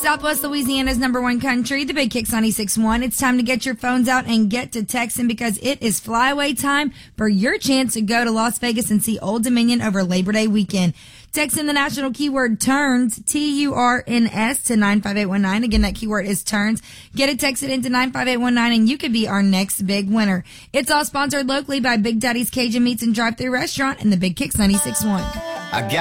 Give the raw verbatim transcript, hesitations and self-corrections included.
Southwest Louisiana's number one country, the Big Kicks ninety-six point one. It's time to get your phones out and get to texting because it is flyaway time for your chance to go to Las Vegas and see Old Dominion over Labor Day weekend. Text in the national keyword TURNS, T U R N S, to nine five eight one nine. Again, that keyword is TURNS. Get it texted into nine five eight one nine and you could be our next big winner. It's all sponsored locally by Big Daddy's Cajun Meats and Drive-Thru Restaurant and the Big Kicks ninety-six point one. I got